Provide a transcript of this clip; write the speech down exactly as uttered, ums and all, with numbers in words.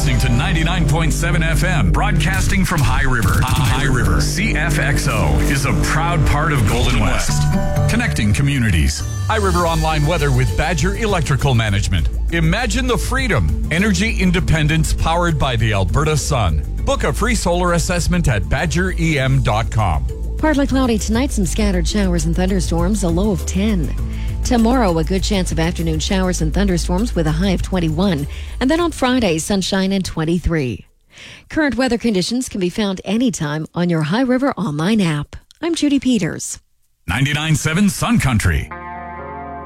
listening to ninety-nine point seven F M, broadcasting from High River. High River. C F X O is a proud part of Golden West, connecting communities. High River Online Weather with Badger Electrical Management. Imagine the freedom. Energy independence powered by the Alberta sun. Book a free solar assessment at badger e m dot com. Partly cloudy tonight, some scattered showers and thunderstorms, a low of ten. Tomorrow, a good chance of afternoon showers and thunderstorms with a high of twenty-one. And then on Friday, sunshine and twenty-three. Current weather conditions can be found anytime on your High River Online app. I'm Judy Peters. ninety-nine point seven Sun Country.